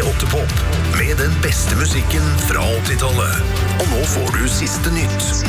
Pottepop, med den beste musikken fra 80-tallet. Og nå får du siste nytt.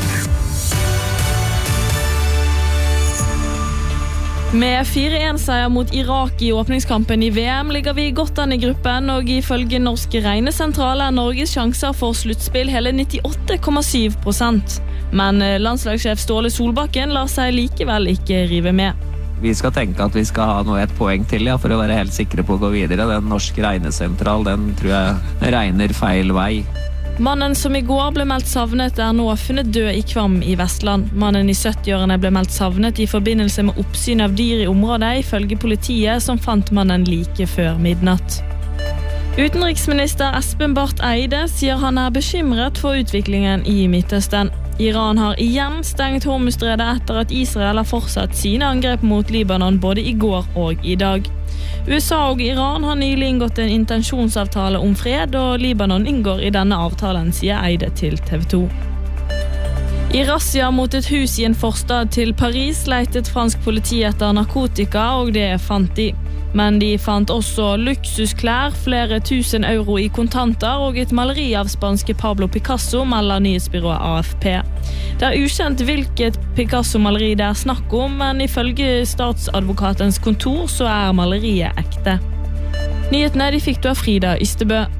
Med 4-1-seier mot Irak i åpningskampen i VM ligger vi godt an i gruppen, og ifølge Norsk Regnesentral Norges sjanser for sluttspill hele 98,7%. Men landslagssjef Ståle Solbakken lar seg likevel ikke rive med. Vi skal tenke at vi skal ha noe 1 poeng til, for å være helt sikre på å gå videre. Den Norsk Regnesentral, den tror jeg regner feil vei. Mannen som i går ble meldt savnet nå funnet død i Kvam i Vestland. Mannen i 70-årene ble meldt savnet i forbindelse med oppsyn av dyr i området, ifølge politiet som fant mannen like før midnatt. Utenriksminister Espen Barth Eide sier han bekymret for utviklingen i Midtøsten. Iran har igjen stengt Hormuzstredet etter at Israel har fortsatt sine angrep mot Libanon både i går og i dag. USA og Iran har nylig inngått en intensjonsavtale om fred, og Libanon inngår i denne avtalen, sier Eide til TV 2. I razzia mot et hus i en forstad til Paris leitet fransk politi etter narkotika, og det fant de. Men de fant også luksusklær, flere tusen euro i kontanter og et maleri av spanske Pablo Picasso, melder nyhetsbyrået AFP. Det ukjent hvilket Picasso-maleri det snakk om, men ifølge statsadvokatens kontor så maleriet ekte. Nyhetene de fikk du av Frida Ystebø.